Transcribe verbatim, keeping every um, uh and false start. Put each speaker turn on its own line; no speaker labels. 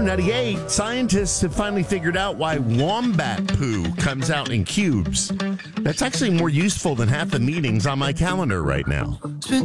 ninety-eight, scientists have finally figured out why wombat poo comes out in cubes. That's actually more useful than half the meetings on my calendar right now.